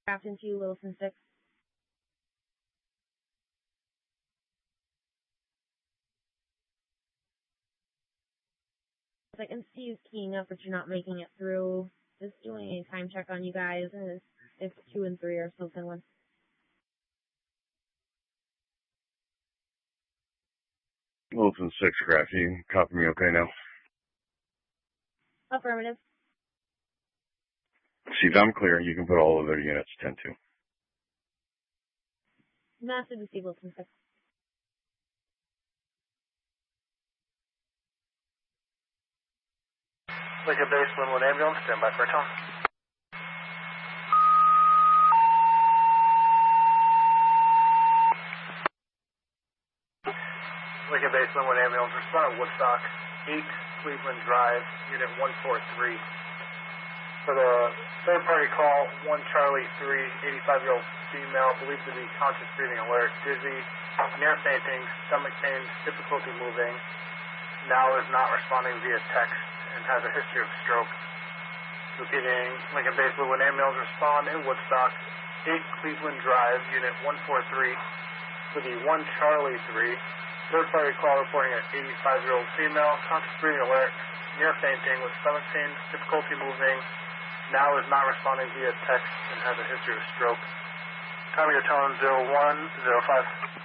Grafton 2, Wilson 6. I can see you keying up, but you're not making it through. Just doing a time check on you guys, and if 2 and 3 are still 10-1. Wilson 6, Grafton. Copy me okay now? Affirmative. See, if I'm clear, you can put all of their units 10-2. Massive receive Wilson 6. Lincoln Base, Linwood Ambulance, stand by for a tone. Lincoln Base, Linwood Ambulance, respond at Woodstock, 8 Cleveland Drive, Unit 143. For the third party call, 1 Charlie 3, 85-year-old female, believed to be conscious breathing alert, dizzy, near fainting, stomach pain, difficulty moving, now is not responding via text, and has a history of stroke. Repeating, Lincoln Base, Linwood Ambulance, respond in Woodstock, 8 Cleveland Drive, Unit 143, for the 1 Charlie 3, third party call reporting an 85-year-old female, conscious breathing alert, near fainting, with stomach pain, difficulty moving, now is not responding via text, and has a history of stroke. Time of your tone 0105.